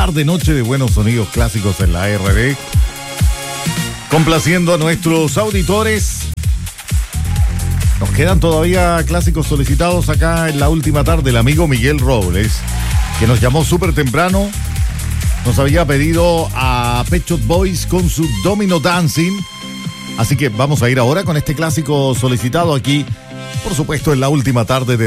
tarde, noche de buenos sonidos clásicos en la RD. Complaciendo a nuestros auditores. Nos quedan todavía clásicos solicitados acá en la última tarde. El amigo Miguel Robles, que nos llamó súper temprano, nos había pedido a Pet Shop Boys con su Domino Dancing. Así que vamos a ir ahora con este clásico solicitado aquí, por supuesto, en la última tarde de